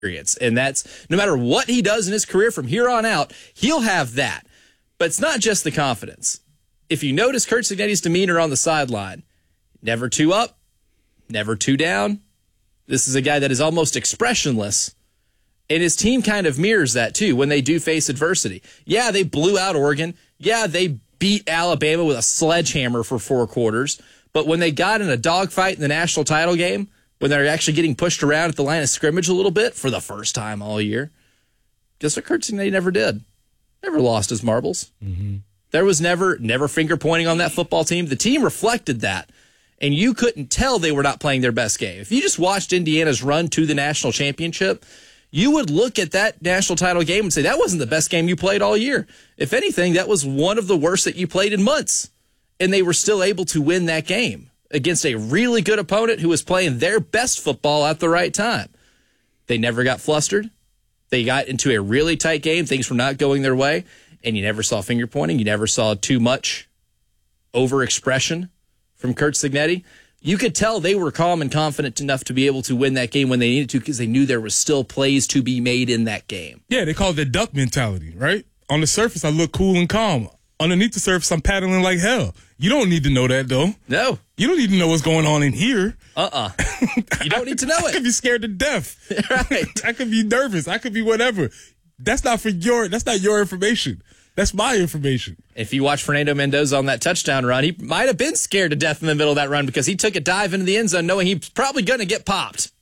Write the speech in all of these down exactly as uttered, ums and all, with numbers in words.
experience. And that's no matter what he does in his career from here on out, he'll have that. But it's not just the confidence. If you notice Curt Cignetti's demeanor on the sideline, never too up, never too down. This is a guy that is almost expressionless. And his team kind of mirrors that, too, when they do face adversity. Yeah, they blew out Oregon. Yeah, they beat Alabama with a sledgehammer for four quarters. But when they got in a dogfight in the national title game, when they're actually getting pushed around at the line of scrimmage a little bit for the first time all year, guess what Curt Cignetti never did? Never lost his marbles. Mm-hmm. There was never, never finger pointing on that football team. The team reflected that. And you couldn't tell they were not playing their best game. If you just watched Indiana's run to the national championship, you would look at that national title game and say, that wasn't the best game you played all year. If anything, that was one of the worst that you played in months. And they were still able to win that game against a really good opponent who was playing their best football at the right time. They never got flustered. They got into a really tight game. Things were not going their way. And you never saw finger pointing. You never saw too much overexpression from Curt Cignetti. You could tell they were calm and confident enough to be able to win that game when they needed to because they knew there was still plays to be made in that game. Yeah, they call it the duck mentality, right? On the surface, I look cool and calm. Underneath the surface, I'm paddling like hell. You don't need to know that, though. No. You don't need to know what's going on in here. Uh-uh. You don't need to know it. I could be scared to death. Right. I could be nervous. I could be whatever. That's not for your, that's not your information. That's my information. If you watch Fernando Mendoza on that touchdown run, he might have been scared to death in the middle of that run because he took a dive into the end zone knowing he's probably going to get popped.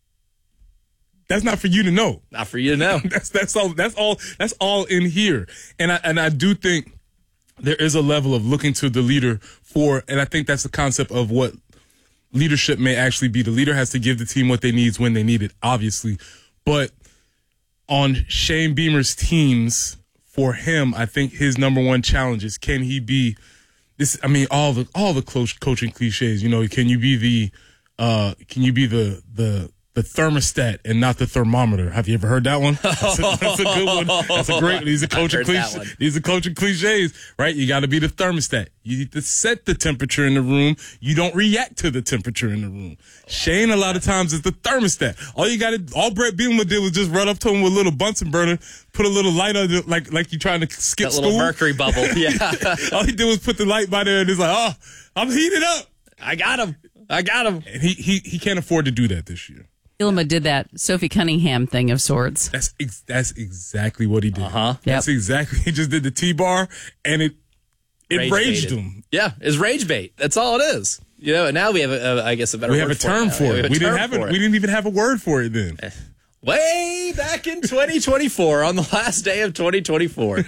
That's not for you to know. Not for you to know. that's that's all that's all that's all in here. And I and I do think there is a level of looking to the leader for, and I think that's the concept of what leadership may actually be. The leader has to give the team what they need when they need it, obviously. But on Shane Beamer's teams, for him, I think his number one challenge is, can he be this? I mean, all the all the close coaching cliches. You know, can you be the uh, can you be the the the thermostat and not the thermometer? Have you ever heard that one? That's a, that's a good one. That's a great one. These are coaching cliches. These are coaching cliches, right? You got to be the thermostat. You need to set the temperature in the room. You don't react to the temperature in the room. Shane, a lot of times, is the thermostat. All you got to, all Brett Bielema did was just run up to him with a little Bunsen burner, put a little light on it, like like you trying to skip that school. Little mercury bubble. Yeah. All he did was put the light by there, and he's like, "Oh, I'm heated up. I got him. I got him." And he he he can't afford to do that this year. Bielema did that Sophie Cunningham thing of sorts. That's ex- that's exactly what he did. Uh-huh. That's yep. exactly. He just did the T-bar, and it it rage raged baited. him. Yeah, it's rage bait. That's all it is. You know, and now we have, a, a, I guess, a better we word have a term for it. For it. We, we didn't have it. We didn't even have a word for it then. Way back in twenty twenty-four, on the last day of twenty twenty-four,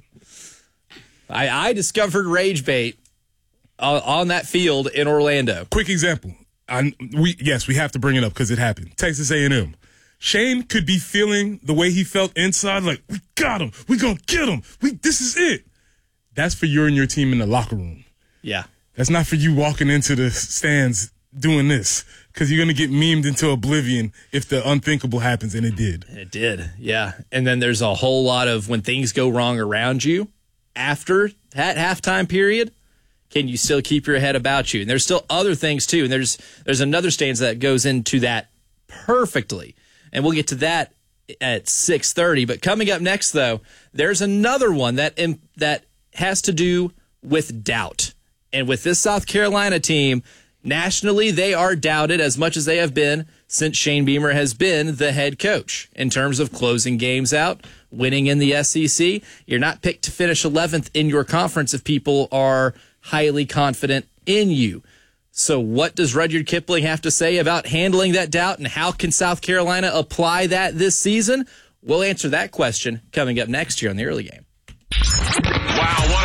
I, I discovered rage bait on, on that field in Orlando. Quick example. I, we yes, we have to bring it up because it happened. Texas A and M. Shane could be feeling the way he felt inside, like, we got him. We gonna get him. We this is it. That's for you and your team in the locker room. Yeah. That's not for you walking into the stands doing this, because you're going to get memed into oblivion if the unthinkable happens, and it did. It did, yeah. And then there's a whole lot of when things go wrong around you after that halftime period, can you still keep your head about you? And there's still other things, too. And there's there's another stanza that goes into that perfectly. And we'll get to that at six thirty. But coming up next, though, there's another one that that has to do with doubt. And with this South Carolina team, nationally, they are doubted as much as they have been since Shane Beamer has been the head coach in terms of closing games out, winning in the S E C. You're not picked to finish eleventh in your conference if people are highly confident in you. So what does Rudyard Kipling have to say about handling that doubt, and how can South Carolina apply that this season? We'll answer that question coming up next year on the Early Game. Wow, what